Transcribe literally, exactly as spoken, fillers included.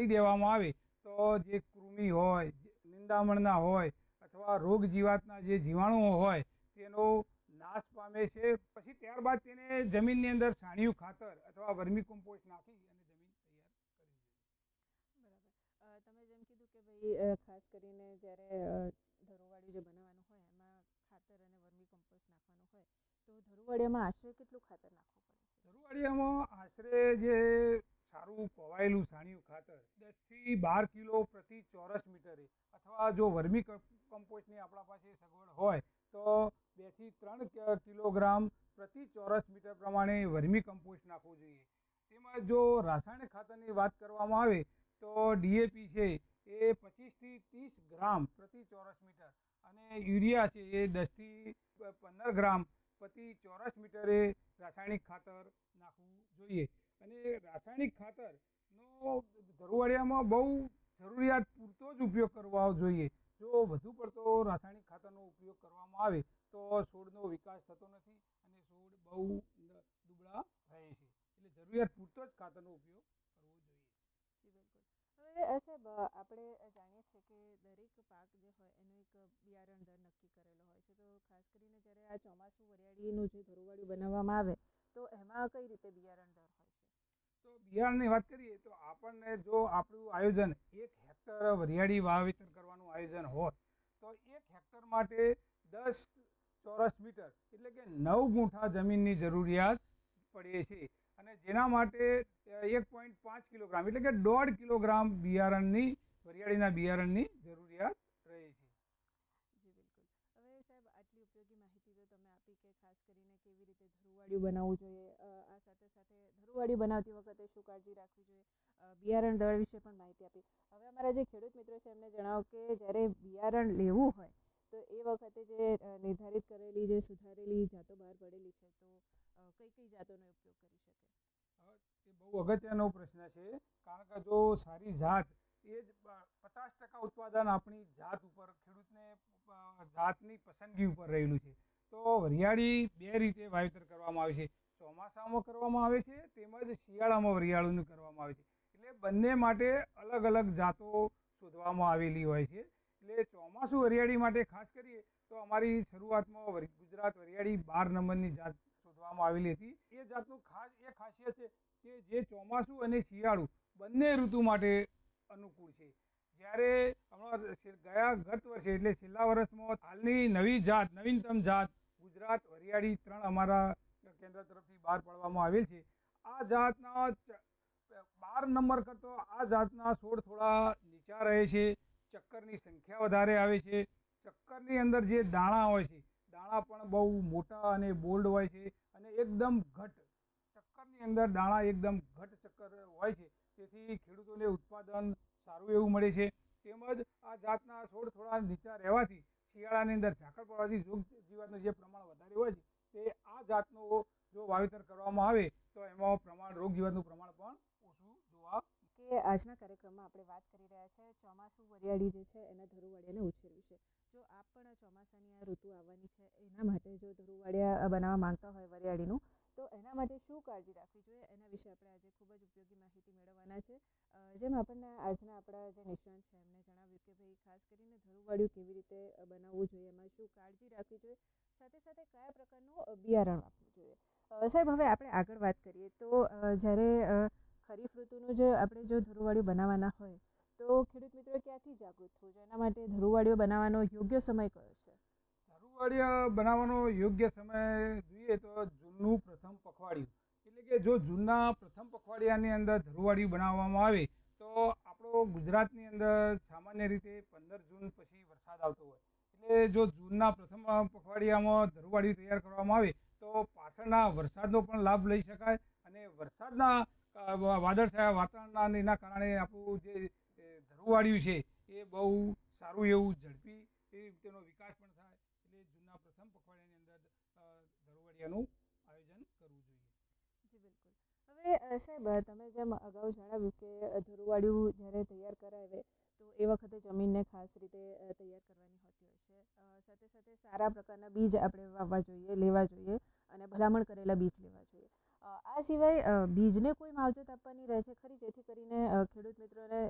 પાડી દેવામાં આવે તો જે કૃમિ હોય, નિંદામણના હોય અથવા રોગ જીવાતના જે જીવાણુઓ હોય તેનો નાશ પામે છે. પછી ત્યારબાદ તેને જમીનની અંદર છાણિયું ખાતર અથવા વર્મી કમ્પોસ્ટ નાખી અને જમીન તૈયાર કરવી જોઈએ. બરાબર. તમે જેમ કીધું કે ભાઈ ખાસ કરીને જ્યારે ધરુવાળું જે બનાવવાનું હોય એમાં ખાતર અને વર્મી કમ્પોસ્ટ નાખવાનું હોય તો ધરુવાળિયામાં આશરે કેટલું ખાતર નાખવું પડે છે? ધરુવાળિયામાં આશરે જે સારું કોવાયેલું છાણિયું ખાતર દસ થી બાર કિલો પ્રતિ ચોરસ મીટરે અથવા જો વર્મી કમ્પોસ્ટની આપણા પાસે સગવડ હોય તો બે થી ત્રણ કિલોગ્રામ પ્રતિ ચોરસ મીટર પ્રમાણે વર્મી કમ્પોસ્ટ નાખવું જોઈએ. તેમાં જો રાસાયણિક ખાતરની વાત કરવામાં આવે તો ડીએપી છે એ પચીસ થી ત્રીસ ગ્રામ પ્રતિ ચોરસ મીટર અને યુરિયા છે એ દસ થી પંદર ગ્રામ પ્રતિ ચોરસ મીટરે રાસાયણિક ખાતર નાખવું જોઈએ. અને રાસાયણિક ખાતરનો ધરુવાળિયામાં બહુ જરૂરિયાત પૂરતો જ ઉપયોગ કરવો જોઈએ. જો વધુ પડતો રાસાયણિક ખાતરનો ઉપયોગ કરવામાં આવે તો છોડનો વિકાસ થતો નથી અને છોડ બહુ દુબળા રહે છે. એટલે જરૂરિયાત પૂરતો જ ખાતરનો ઉપયોગ કરવો જોઈએ. જી બિલકુલ. હવે સાહેબ આપણે જાણીએ છીએ કે દરેક પાક જે હોય એનો એક બિયારણ દર નક્કી કરેલો હોય છે. તો ખાસ કરીને જ્યારે આ ચોમાસું વરિયાળીનું જે ધરુવાળું બનાવવામાં આવે તો એમાં કઈ રીતે બિયારણ દર હોય છે? તો બિયારણની વાત કરીએ તો આપણને જો આપણું આયોજન એક હેક્ટર વરિયાળી વાવેતર કરવાનું આયોજન હોય તો એક હેક્ટર માટે દસ ચોરસ મીટર એટલે કે નવ ગુંઠા જમીનની જરૂરિયાત પડે છે. અને જેના માટે એક પોઈન્ટ પાંચ કિલોગ્રામ એટલે કે દોઢ કિલોગ્રામ બિયારણની વરિયાળીના બિયારણની જરૂરિયાત રહે છે. જી બિલકુલ. હવે સાહેબ આટલી ઉપયોગી માહિતી તો તમે આપી કે ખાસ કરીને કેવી રીતે ધરુવાળિયું બનાવવું જોઈએ, આ સાથે સાથે ધરુવાળિયું બનાવતી વખતે શું કાળજી રાખવી જોઈએ, બિયારણ દળ વિશે પણ માહિતી આપી. હવે અમારા જે ખેડૂત મિત્રો છે એમને જણાવો કે જ્યારે બિયારણ લેવું હોય તો એ વખતે જે નિર્ધારિત કરેલી જે સુધારેલી જાતો બહાર પડેલી છે તો કઈ કઈ જાતોનો ઉપયોગ કરી શકે? એ બહુ અગત્યનો પ્રશ્ન છે. કારણ કે જો સારી જાત એ જ પચાસ ટકા ઉત્પાદન આપણી જાત ઉપર ખેડૂતને જાતની પસંદગી ઉપર રહેલું છે. તો વરિયાળી બે રીતે વાવેતર કરવામાં આવે છે. ચોમાસામાં કરવામાં આવે છે તેમજ શિયાળામાં વરિયાળીનું કરવામાં આવે છે. એટલે બંને માટે અલગ અલગ જાતો શોધવામાં આવેલી હોય છે. એટલે ચોમાસું વરિયાળી માટે ખાસ કરીએ તો અમારી શરૂઆતમાં ગુજરાત વરિયાળી બાર નંબરની જાત શોધવામાં આવેલી હતી. એ જાતનું ખાસ એ ખાસિયત છે કે જે ચોમાસું અને શિયાળું બંને ઋતુ માટે અનુકૂળ છે. જ્યારે હમણાં ગયા ગત વર્ષે એટલે છેલ્લા વર્ષમાં હાલની નવી જાત નવીનતમ જાત ગુજરાત વરિયાળી ત્રણ અમારા કેન્દ્ર તરફથી બહાર પાડવામાં આવેલ છે. આ જાતના બાર નંબર કરતો આ જાતના છોડ થોડા નીચા રહે છે. ચક્કરની સંખ્યા વધારે આવે છે. ચક્કરની અંદર જે દાણા હોય છે દાણા પણ બહુ મોટા અને બોલ્ડ હોય છે અને એકદમ ઘટ ચક્કરની અંદર દાણા એકદમ ઘટ ચક્કર હોય છે. તેથી ખેડૂતોને ઉત્પાદન સારું એવું મળે છે. તેમજ આ જાતના છોડ થોડા નીચા રહેવાથી શિયાળાની અંદર ઝાકળ પડવાથી રોગ જીવાતનું જે પ્રમાણ વધારે હોય છે તે આ જાતનો જો વાવેતર કરવામાં આવે તો એમાં પ્રમાણ રોગ જીવાતનું પ્રમાણ પણ ઓછું જોવા કે આજના કાર્યક્રમમાં આપણે વાત કરી રહ્યા છે ચોમાસું વરિયાળી જે છે એના ધરુવાળિયાને ઉછેર વિશે. જો આપ પણ ચોમાસાની આ ઋતુ આવવાની છે એના માટે જો ધરુવાળિયા બનાવવા માંગતા હોય વરિયાળીનું તો એના માટે શું કાળજી રાખવી જોઈએ એના વિશે આપણે આજે ખૂબ જ ઉપયોગી માહિતી મેળવવાના છે. જેમ આપણને આજના આપણા જે નિષ્ણાંત છે એમને જણાવ્યું કે ભાઈ ખાસ કરીને ધરુવાળિયું કેવી રીતે બનાવવું જોઈએ, એમાં શું કાળજી રાખવી જોઈએ, સાથે સાથે કયા પ્રકારનું બિયારણ આપવું જોઈએ. સાહેબ હવે આપણે આગળ વાત કરીએ તો જ્યારે ખરીફ ઋતુનું જે આપણે જો ધરુવાળિયું બનાવવાના હોય તો ખેડૂત મિત્રો ક્યાંથી જાગૃત થવું જોઈએ, એના માટે ધરુવાળિયું બનાવવાનો યોગ્ય સમય કયો છે? ધરુવાળિયા બનાવવાનો યોગ્ય સમય જોઈએ તો જૂનનું પ્રથમ પખવાડિયું એટલે કે જો જૂનના પ્રથમ પખવાડિયાની અંદર ધરુવાળિયું બનાવવામાં આવે તો આપણો ગુજરાતની અંદર સામાન્ય રીતે પંદર જૂન પછી વરસાદ આવતો હોય. એટલે જો જૂનના પ્રથમ પખવાડિયામાં ધરુવાળિયું તૈયાર કરવામાં આવે તો પાછળના વરસાદનો પણ લાભ લઈ શકાય અને વરસાદના વાદળછાયા વાતાવરણના એના કારણે આપણું જે ધરુવાળિયું છે એ બહુ સારું એવું ઝડપી એ તેનો વિકાસ પણ થાય. એટલે જૂનના પ્રથમ પખવાડિયાની અંદર ધરુવાળિયાનું આયોજન કરવું જોઈએ. જી બિલકુલ. હવે સાહેબ તમે જેમ અગાઉ જણાવ્યું કે ધરુવાળિયું જ્યારે તૈયાર કરાવે તો એ વખતે જમીનને ખાસ રીતે તૈયાર કરવાની હોતી હોય છે. સાથે સાથે સારા પ્રકારના બીજ આપણે વાવવા જોઈએ, લેવા જોઈએ અને ભલામણ કરેલા બીજ લેવા જોઈએ. આ સિવાય બીજને કોઈ માવજત આપવાની રહે છે ખરી જેથી કરીને ખેડૂત મિત્રોને